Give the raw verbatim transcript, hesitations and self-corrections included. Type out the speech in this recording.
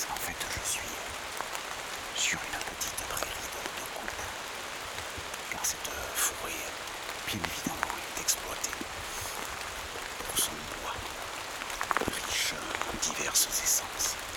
Parce qu'en fait, je suis sur une petite prairie de, de coupe, car cette forêt, bien évidemment, est exploitée pour son bois, riche en diverses essences.